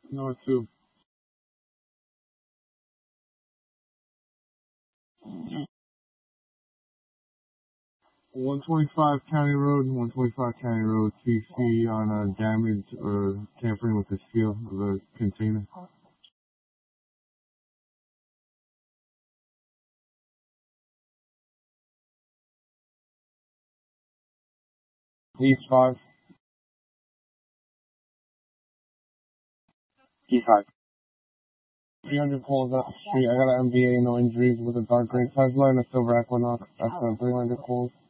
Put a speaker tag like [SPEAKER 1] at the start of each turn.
[SPEAKER 1] Number 2. 125 County Road, 125 County Road, TC on damage or tampering with the seal of the container. East 5. E5. 300 pulls up the street. I got an MBA, no injuries with a dark gray size line, a silver Equinox. That's 300 pulls.